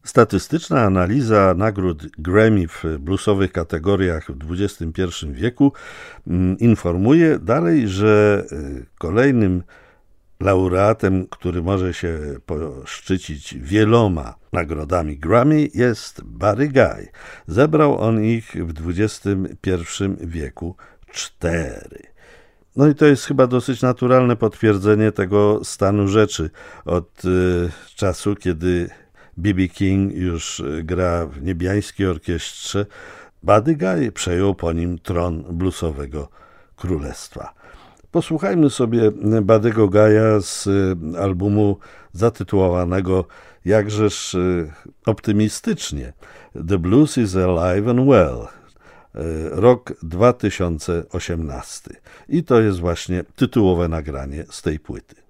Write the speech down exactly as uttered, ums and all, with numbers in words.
Statystyczna analiza nagród Grammy w bluesowych kategoriach w dwudziestym pierwszym wieku informuje dalej, że kolejnym laureatem, który może się poszczycić wieloma nagrodami Grammy, jest Buddy Guy. Zebrał on ich w dwudziestym pierwszym wieku cztery. No i to jest chyba dosyć naturalne potwierdzenie tego stanu rzeczy od y, czasu, kiedy B B King już gra w niebiańskiej orkiestrze. Buddy Guy przejął po nim tron bluesowego królestwa. Posłuchajmy sobie Buddy'ego Guy'a z albumu zatytułowanego jakżeż optymistycznie The Blues is Alive and Well, rok dwa tysiące osiemnasty. I to jest właśnie tytułowe nagranie z tej płyty.